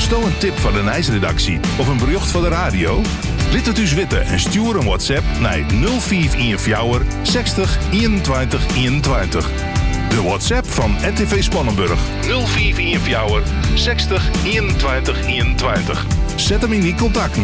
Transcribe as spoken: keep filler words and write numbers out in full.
Sto een tip van de Nijsredactie of een bericht van de radio? Laat het us weten en stuur een WhatsApp naar nul vijf een vier zestig eenentwintig eenentwintig. De WhatsApp van R T V Spannenburg nul vijf een vier zestig eenentwintig eenentwintig. Zet hem in die contact